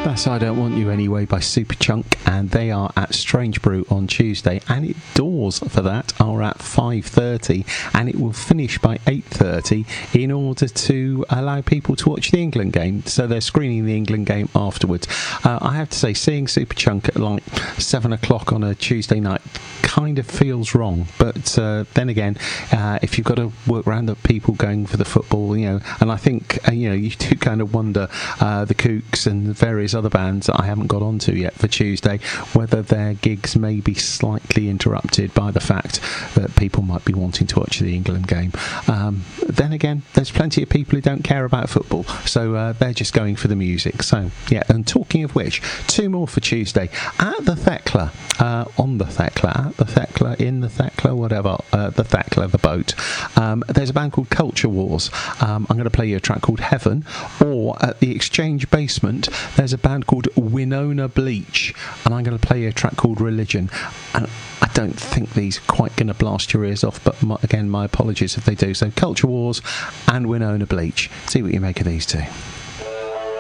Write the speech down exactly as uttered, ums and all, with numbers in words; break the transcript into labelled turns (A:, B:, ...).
A: That's I Don't Want You Anyway by Superchunk, and they are at Strange Brew on Tuesday, and it doors for that are at five thirty, and it will finish by eight thirty in order to allow people to watch the England game. So they're screening the England game afterwards. Uh, I have to say, seeing Superchunk at like seven o'clock on a Tuesday night kind of feels wrong, but uh, then again, uh, if you've got to work around the people going for the football, you know, and I think uh, you know, you do kind of wonder uh, the Kooks and various other bands that I haven't got onto yet for Tuesday, whether their gigs may be slightly interrupted by the fact that people might be wanting to watch the England game. Um, then again, there's plenty of people who don't care about football, so uh, they're just going for the music. So yeah, and talking of which, two more for Tuesday at the Thekla, uh, on the Thekla, at the Thekla, in the Thekla, whatever, uh, the Thekla, the boat. Um, there's a band called Culture Wars. Um, I'm going to play you a track called Heaven, or at the Exchange Basement, there's a band called Winona Bleach, and I'm going to play you a track called Religion. And I don't think these are quite going to blast your ears off, but my, again, my apologies if they do. So Culture Wars and Winona Bleach. See what you make of these two.